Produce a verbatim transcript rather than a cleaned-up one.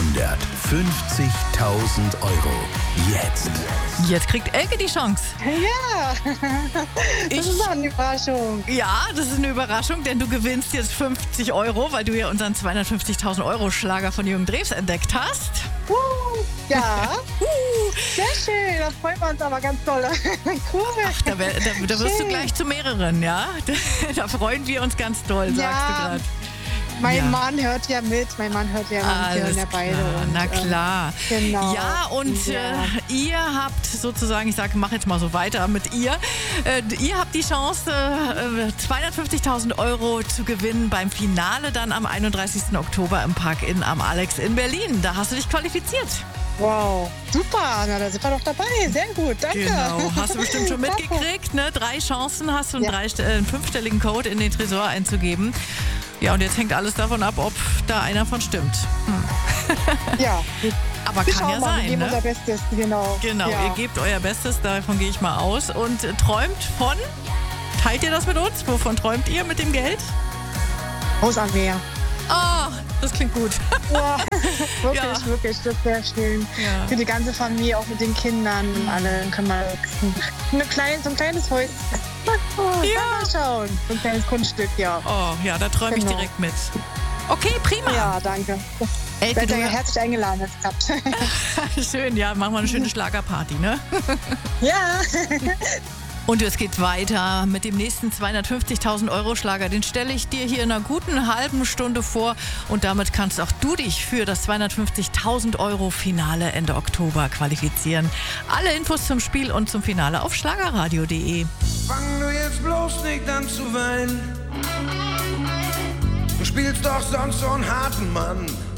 hundertfünfzigtausend Euro. Jetzt. Jetzt kriegt Elke die Chance. Ja, das Ich- ist auch eine Überraschung. Ja, das ist eine Überraschung, denn du gewinnst jetzt fünfzig Euro, weil du ja unseren zweihundertfünfzigtausend Euro Schlager von Jürgen Drews entdeckt hast. Uh, ja, sehr schön, da freuen wir uns aber ganz doll. Cool. Ach, da, wär, da, da wirst du Schön. gleich zu mehreren, ja? Da freuen wir uns ganz doll, sagst Ja. du gerade. Mein Ja. Mann hört ja mit, mein Mann hört ja mit, wir hören Alles ja beide. klar, und, na ähm, klar. genau. Ja, und Ja. Äh, ihr habt sozusagen, ich sage, mach jetzt mal so weiter mit ihr, äh, ihr habt die Chance, äh, zweihundertfünfzigtausend Euro zu gewinnen beim Finale dann am einunddreißigsten Oktober im Park-In am Alex in Berlin. Da hast du dich qualifiziert. Wow, super, na da sind wir doch dabei, sehr gut, danke. Genau, hast du bestimmt schon Klasse. mitgekriegt, ne? Drei Chancen hast du, einen, Ja. drei, äh, einen fünfstelligen Code in den Tresor einzugeben. Ja, und jetzt hängt alles davon ab, ob da einer von stimmt. Ja, Aber wir kann schauen ja mal, wir sein, geben ne? unser Bestes, genau. Genau, ja. ihr gebt euer Bestes, davon gehe ich mal aus. Und äh, träumt von, teilt ihr das mit uns? Wovon träumt ihr mit dem Geld? Haus am Meer. Oh, das klingt gut. Ja, wirklich, Ja. wirklich, das ist sehr schön. Ja. Für die ganze Familie, auch mit den Kindern und alle können wir eine kleine, so ein kleines Häuschen. Oh, Ja. Mal schauen. So ein kleines Kunststück, ja. Oh, ja, da träume ich Genau. direkt mit. Okay, prima. Ja, danke. Elke, Seid du, ihr herzlich eingeladen, es klappt. schön, ja, machen wir eine schöne Schlagerparty, ne? Ja. Und es geht weiter mit dem nächsten zweihundertfünfzigtausend Euro Schlager. Den stelle ich dir hier in einer guten halben Stunde vor. Und damit kannst auch du dich für das zweihundertfünfzigtausend Euro Finale Ende Oktober qualifizieren. Alle Infos zum Spiel und zum Finale auf schlagerradio punkt de. Fang du jetzt bloß nicht an zu weinen. Du spielst doch sonst so einen harten Mann.